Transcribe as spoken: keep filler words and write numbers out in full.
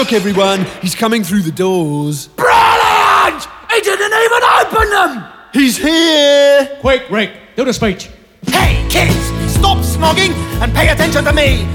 Look, everyone, he's coming through the doors. Brilliant! He didn't even open them! He's here! Quick, Rick, do the speech. Hey, kids! Stop snogging and pay attention to me!